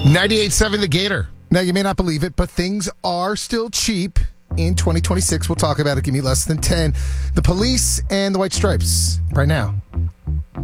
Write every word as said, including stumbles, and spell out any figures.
ninety-eight point seven The Gator. Now, you may not believe it, but things are still cheap in twenty twenty-six. We'll talk about it. Give me less than ten. The Police and the White Stripes right now